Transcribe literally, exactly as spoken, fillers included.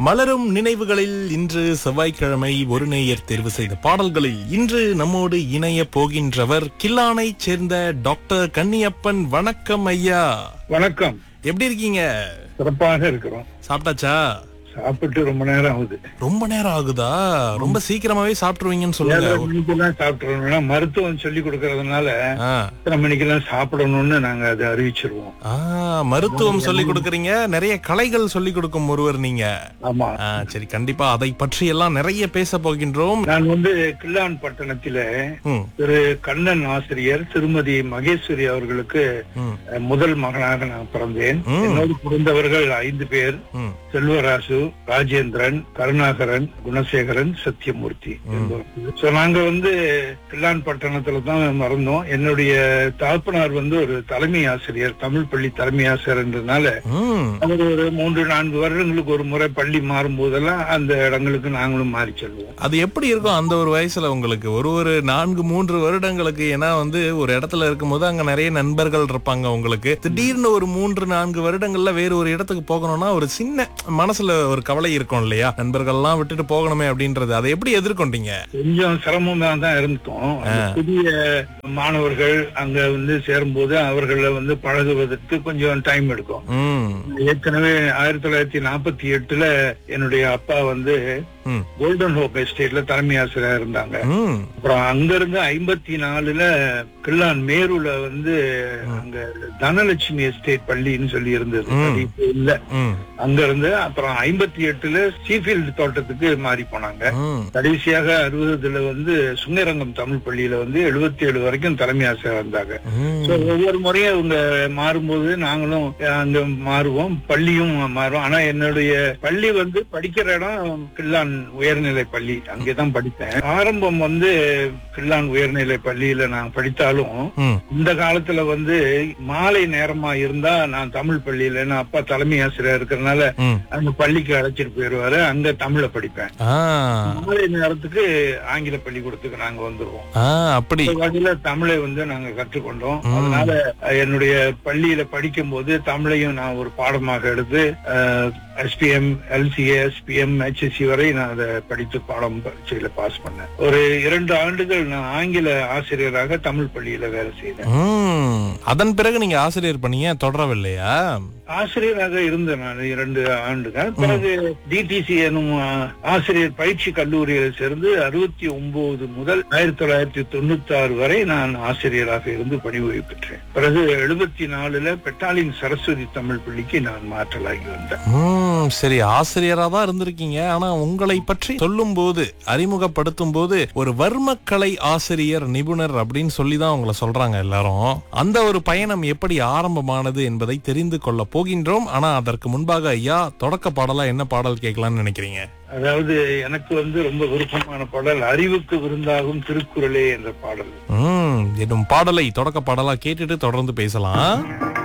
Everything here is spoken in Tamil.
மலரும் நினைவுகளில் இன்று செவ்வாய்க்கிழமை ஒரு நேயர் தேர்வு செய்த பாடல்களில் இன்று நம்மோடு இணைய போகின்றவர் கில்லானைச் சேர்ந்த டாக்டர் கன்னியப்பன். வணக்கம் ஐயா. வணக்கம். எப்படி இருக்கீங்க? சிறப்பாக இருக்கிறோம். சாப்பிட்டாச்சா? சாப்பிட்டு ரொம்ப நேரம் ஆகுது. ரொம்ப நேரம் ஆகுதா? ரொம்ப சீக்கிரமாவே சாப்பிட்டுருவீங்கன்னு சொல்லுங்க. ஏழரை மணிக்கெல்லாம் சாப்பிட்டுறோம். மருத்துவம் சொல்லி கொடுக்கறதுனால ஆ. எத்தனை மணிக்கெல்லாம் சாப்பிடணும்னு நாங்க அதை அறிவிச்சிருவோம். ஆ, மருத்துவம் சொல்லி கொடுக்கறீங்க, நிறைய கலைகள் சொல்லி கொடுக்கும் ஒருவர் நீங்க. ஆமா. ஆ, சரி, கண்டிப்பா அதை பற்றி எல்லாம் நிறைய பேச போகின்றோம். நான் வந்து கில்லான் பட்டணத்தில ம், திரு கண்ணன் ஆசிரியர் திருமதி மகேஸ்வரி அவர்களுக்கு ம், அஹ், முதல் மகனாக நான் பிறந்தேன். ம். என்னோடு பிறந்தவர்கள் ஐந்து பேர். ம். செல்வராசு, ராஜேந்திரன், கருணாகரன், குணசேகரன், சத்தியமூர்த்தி என்பவர்கள். So, நாங்க வந்து கில்லான் பட்டணத்துல தான் மறந்தோம். என்னுடைய தகப்பனார் வந்து ஒரு தலைமை ஆசிரியர், தமிழ் பள்ளி தலைமை ஆசிரியர் என்றதுனால ம். அவர் ஒரு மூன்று நான்கு வருடங்களுக்கு ஒரு முறை பள்ளி மாறும் போதெல்லாம் அந்த இடங்களுக்கு நாங்களும் மாறி செல்வோம். அது எப்படி இருக்கும் அந்த ஒரு வயசுல உங்களுக்கு? ஒரு ஒரு நான்கு மூன்று வருடங்களுக்கு, ஏன்னா வந்து ஒரு இடத்துல இருக்கும்போது அங்க நிறைய நண்பர்கள் இருப்பாங்க உங்களுக்கு. திடீர்னு ஒரு மூன்று நான்கு வருடங்கள்ல வேற ஒரு இடத்துக்கு போகணும்னா ஒரு சின்ன மனசுல ஒரு கவலை இருக்கும் இல்லையா? நண்பர்கள் எல்லாம் விட்டுட்டு போகணுமே அப்படின்றது. அதை எப்படி எதிர்கொண்டீங்க? கொஞ்சம் சிரமமா தான் இருந்தோம். அந்த புதிய மாணவர்கள் அங்க வந்து சேரும்போது அவர்களை வந்து பழகுவதற்கு கொஞ்சம் டைம் எடுக்கும். ம், ஏற்கனவே ஆயிரத்தி தொள்ளாயிரத்தி நாற்பத்தி எட்டுல என்னுடைய அப்பா வந்து ம், கோல்டன் ஹோப் எஸ்டேட்ல தலைமை ஆசிரியர் இருந்தாங்க. ம். அப்புறம் அங்க இருந்து ஐம்பத்தி நாலுல கில்லான் மேருல வந்து அங்க தனலட்சுமி எஸ்டேட் பள்ளின்னு சொல்லி இருந்தது. அது இப்ப இல்ல. ம், அங்க இருந்து அப்புறம் ஐம்பத்தி எட்டுல சீஃபீல்டு தோட்டத்துக்கு மாறி போனாங்க. ம். கடைசியாக அறுபதுல வந்து சுங்கரங்கம் தமிழ் பள்ளியில வந்து எழுபத்தி ஏழு வரைக்கும் தலைமை ஆசிரியர் இருந்தாங்க. ம். So, ஒவ்வொரு முறையும் அவங்க மாறும்போது நாங்களும் அங்க மாறுவோம், பள்ளியும் மாறும். ஆனா என்னுடைய பள்ளி வந்து படிக்கிற இடம் கில்லான் உயர்நிலை பள்ளி, அங்கேதான் படித்தேன். ஆரம்பம் வந்து கில்லான் உயர்நிலை பள்ளியில நான் படித்தாலும் ம். இந்த காலத்துல வந்து மாலை நேரமா இருந்தா நான் தமிழ் பள்ளியில, நான் அப்பா தலைமை ஆசிரியர் இருக்கிறதுனால ம். அந்த பள்ளிக்கு அழைச்சிட்டு போயிருவாரு. அங்க தமிழ படிப்பேன். ஆ, மாலை நேரத்துக்கு ஆங்கில பள்ளிக்கூடத்துக்கு நாங்க வந்துருவோம். ஆ, அப்படி. இந்த வகையில தமிழை வந்து நாங்க கற்றுக்கொண்டோம். அதனால என்னுடைய பள்ளியில படிக்கும் போது தமிழையும் நான் ஒரு பாடமாக எடுத்து எஸ்பிஎம், எல்சிஏ, எஸ்பிஎம், ஹெச்எஸ்சி வரை நான் அதை படித்து பாடம் பரீட்சையில பாஸ் பண்ணேன். ஒரு இரண்டு ஆண்டுகள் நான் ஆங்கில ஆசிரியராக தமிழ் பள்ளியில வேலை செய்தேன். ம். அதன் பிறகு நீங்க ஆசிரியர் பணியை தொடரவில்லையா? ஆசிரியராக இருந்தேன் நான் இரண்டு ஆண்டுகள். பிறகு டிடிசி எனும் ஆசிரியர் பயிற்சி கல்லூரியில சேர்ந்து அறுபத்தி ஒன்பது முதல் ஆயிரத்தி தொள்ளாயிரத்தி தொண்ணூத்தி ஆறு வரை நான் ஆசிரியராக இருந்து பணி ஓய்வு பெற்றேன். பிறகு எழுபத்தி நாலுல பெட்டாலின் சரஸ்வதி தமிழ் பள்ளிக்கு நான் மாற்றலாகி வந்தேன். ம், சரி, ஆசிரியரா தான் இருந்திருக்கீங்க. ஆனா உங்களை பற்றி சொல்லும் போது, அறிமுகப்படுத்தும் போது ஒரு வர்மக்கலை ஆசிரியர் நிபுணர் அப்படின்னு சொல்லிதான் உங்களை சொல்றாங்க எல்லாரும். அந்த ஒரு பயணம் எப்படி ஆரம்பமானது என்பதை தெரிந்து கொள்ள போகின்றோம். ஆனா அதற்கு முன்பாக ஐயா, தொடக்க பாடலா என்ன பாடல் கேட்கலாம்னு நினைக்கிறீங்க? அதாவது எனக்கு வந்து ரொம்ப விருப்பமான பாடல் அறிவுக்கு விருந்தாகும் திருக்குறளே என்ற பாடல். ம், என்னும் பாடலை தொடக்க பாடலா கேட்டுட்டு தொடர்ந்து பேசலாம்.